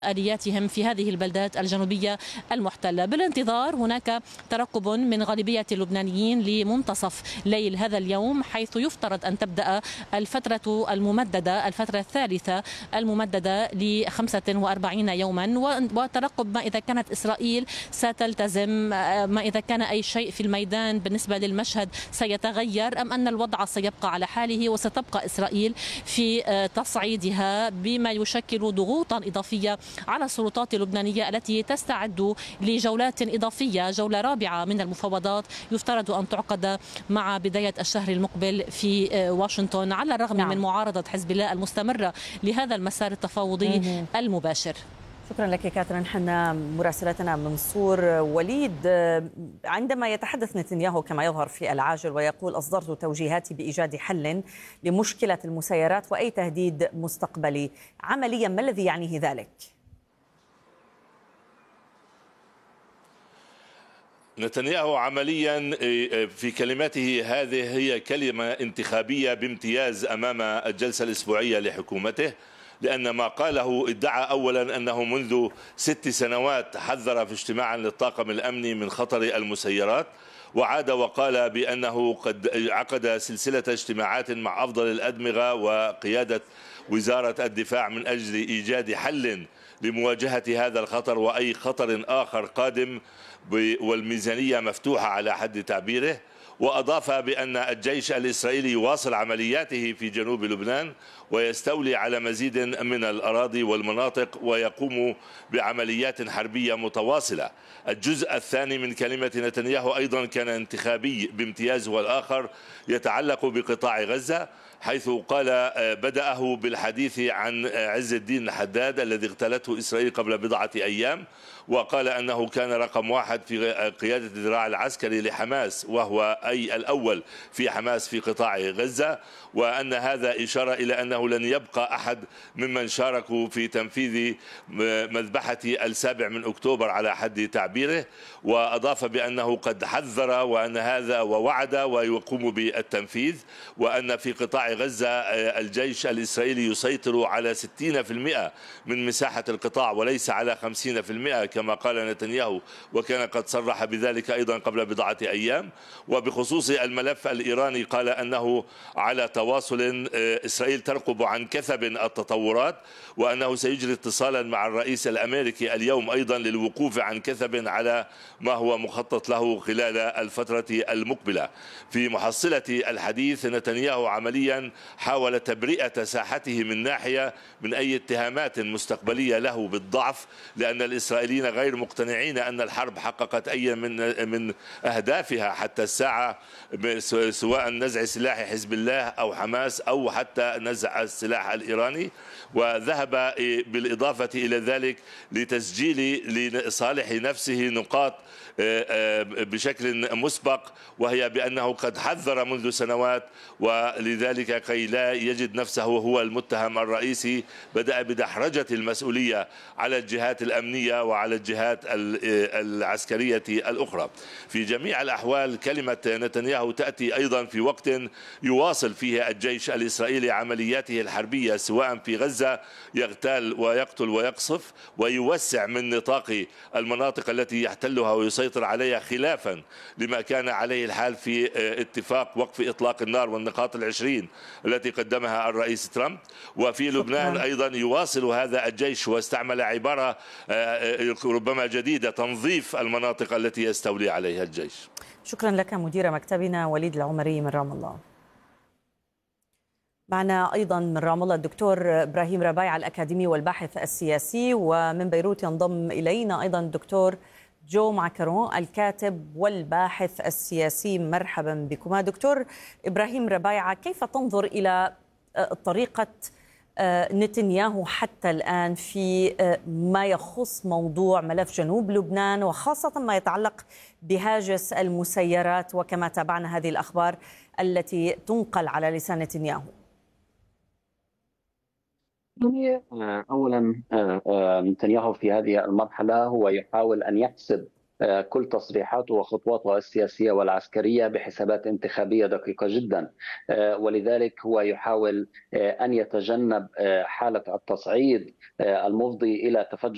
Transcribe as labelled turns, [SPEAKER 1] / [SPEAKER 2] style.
[SPEAKER 1] آلياتهم في هذه البلدات الجنوبية المحتلة. بالانتظار هناك ترقب من غالبية اللبنانيين لمنتصف ليل هذا اليوم، حيث يفترض أن تبدأ الفترة الممددة، الفترة الثالثة الممددة ل 45 يوما، وترقب ما إذا كانت إسرائيل ستلتزم، ما إذا كان أي شيء في الميدان بالنسبة للمشهد سيتغير، أم أن الوضع سيبقى على حاله وستبقى إسرائيل في تصعيدها، بما يشكل ضغوطا إضافية على السلطات اللبنانية التي تستعد لجولات إضافية، جولة رابعة من المفاوضات يفترض أن تعقد مع بداية الشهر المقبل في واشنطن، على الرغم من معارضة حزب الله المستمرة لهذا المسار التفاوضي المباشر.
[SPEAKER 2] شكرا لك كاترين حنا مراسلتنا من صور. وليد، عندما يتحدث نتنياهو كما يظهر في العاجل ويقول أصدرت توجيهاتي بإيجاد حل لمشكلة المسيرات وأي تهديد مستقبلي، عمليا ما الذي يعنيه ذلك؟
[SPEAKER 3] نتنياهو عمليا في كلمته هذه هي كلمة انتخابية بامتياز أمام الجلسة الأسبوعية لحكومته، لأن ما قاله ادعى أولا أنه منذ 6 سنوات حذر في اجتماع للطاقم الأمني من خطر المسيرات، وعاد وقال بأنه قد عقد سلسلة اجتماعات مع أفضل الأدمغة وقيادة وزارة الدفاع من أجل إيجاد حل لمواجهة هذا الخطر وأي خطر آخر قادم، والميزانية مفتوحة على حد تعبيره. وأضاف بأن الجيش الإسرائيلي يواصل عملياته في جنوب لبنان ويستولي على مزيد من الأراضي والمناطق ويقوم بعمليات حربية متواصلة. الجزء الثاني من كلمة نتنياهو أيضا كان انتخابي بامتياز، والآخر يتعلق بقطاع غزة، حيث قال بدأه بالحديث عن عز الدين حداد الذي اغتالته إسرائيل قبل بضعة أيام، وقال أنه كان رقم 1 في قيادة الذراع العسكري لحماس، وهو أي الأول في حماس في قطاع غزة، وأن هذا إشارة إلى أنه لن يبقى أحد ممن شاركوا في تنفيذ مذبحة 7 أكتوبر على حد تعبيره. وأضاف بأنه قد حذر وأن هذا ووعد ويقوم بالتنفيذ، وأن في قطاع غزة الجيش الإسرائيلي يسيطر على 60% من مساحة القطاع وليس على 50% كما قال نتنياهو، وكان قد صرح بذلك أيضا قبل بضعة أيام. وبخصوص الملف الإيراني قال أنه على تواصل، إسرائيل ترقب عن كثب التطورات، وأنه سيجري اتصالا مع الرئيس الأمريكي اليوم أيضا للوقوف عن كثب على ما هو مخطط له خلال الفترة المقبلة. في محصلة الحديث نتنياهو عمليا حاول تبرئة ساحته من ناحية من أي اتهامات مستقبلية له بالضعف، لأن الإسرائيليين غير مقتنعين أن الحرب حققت أي من أهدافها حتى الساعة، سواء نزع سلاح حزب الله أو حماس أو حتى نزع السلاح الإيراني. وذهب بالإضافة إلى ذلك لتسجيل لصالح نفسه نقاط بشكل مسبق، وهي بأنه قد حذر منذ سنوات، ولذلك كي لا يجد نفسه هو المتهم الرئيسي بدأ بدحرجة المسؤولية على الجهات الأمنية وعلى الجهات العسكرية الأخرى. في جميع الأحوال كلمة نتنياهو تأتي أيضا في وقت يواصل فيه الجيش الإسرائيلي عملياته الحربية، سواء في غزة يغتال ويقتل ويقصف ويوسع من نطاق المناطق التي يحتلها ويسيطر عليها، خلافا لما كان عليه الحال في اتفاق وقف إطلاق النار والنقاط 20 التي قدمها الرئيس ترامب. وفي لبنان أيضا يواصل هذا الجيش واستعمل عبارة ربما جديدة، تنظيف المناطق التي يستولي عليها الجيش.
[SPEAKER 2] شكرا لك مدير مكتبنا وليد العمري من رام الله. معنا أيضا من رام الله الدكتور إبراهيم ربايع الأكاديمي والباحث السياسي، ومن بيروت ينضم إلينا أيضا الدكتور جو معكرون الكاتب والباحث السياسي. مرحبا بكما. دكتور إبراهيم ربايع، كيف تنظر إلى طريقة نتنياهو حتى الآن في ما يخص موضوع ملف جنوب لبنان، وخاصة ما يتعلق بهاجس المسيرات، وكما تابعنا هذه الأخبار التي تنقل على لسان نتنياهو؟
[SPEAKER 4] أولا نتنياهو في هذه المرحلة هو يحاول أن يحسب كل تصريحاته وخطواته السياسية والعسكرية بحسابات انتخابية دقيقة جدا، ولذلك هو يحاول أن يتجنب حالة التصعيد المفضي إلى تفجر